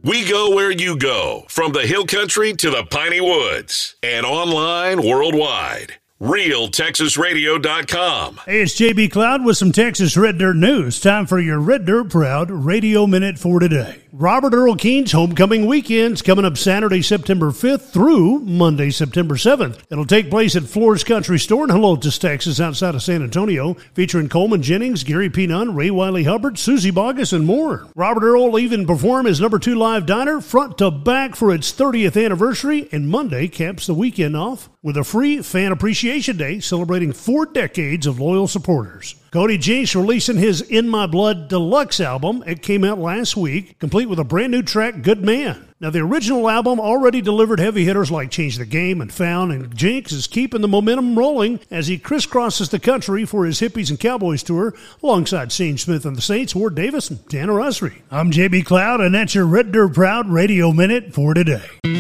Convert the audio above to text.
We go where you go, from the hill country to the piney woods, and online worldwide. RealTexasRadio.com. Hey, it's JB Cloud with some Texas Red Dirt news. Time for your Red Dirt Proud Radio Minute for today. Robert Earl Keen's homecoming weekend's coming up Saturday, September 5th through Monday, September 7th. It'll take place at Floors Country Store in Helotes, Texas, outside of San Antonio, featuring Coleman Jennings, Gary P. Nunn, Ray Wiley Hubbard, Susie Bogus, and more. Robert Earl will even perform his number 2 live diner front to back for its 30th anniversary, and Monday caps the weekend off with a free Fan Appreciation Day celebrating 4 decades of loyal supporters. Cody Jinks releasing his In My Blood Deluxe album. It came out last week, complete with a brand new track, Good Man. Now, the original album already delivered heavy hitters like Change the Game and Found, and Jinks is keeping the momentum rolling as he crisscrosses the country for his Hippies and Cowboys tour alongside Shane Smith and the Saints, Ward Davis, and Tanner Usry. I'm JB Cloud, and that's your Red Dirt Proud Radio Minute for today.